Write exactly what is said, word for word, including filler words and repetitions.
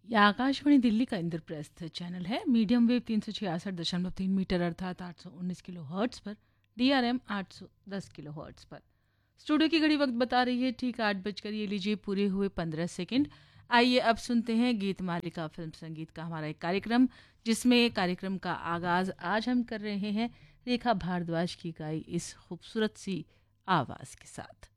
यह आकाशवाणी दिल्ली का इंद्रप्रस्थ चैनल है। मीडियम वेव तीन सौ छियासठ दशमलव तीन मीटर अर्थात आठ सौ उन्नीस किलो हर्ट्स पर, डी आर एम आठ सौ दस किलो हर्ट्स पर। स्टूडियो की घड़ी वक्त बता रही है ठीक आठ बजकर ये लीजिए पूरे हुए पंद्रह सेकंड। आइए अब सुनते हैं गीत मालिका फिल्म संगीत का हमारा एक कार्यक्रम, जिसमें कार्यक्रम का आगाज आज हम कर रहे हैं रेखा भारद्वाज की गाई इस खूबसूरत सी आवाज़ के साथ।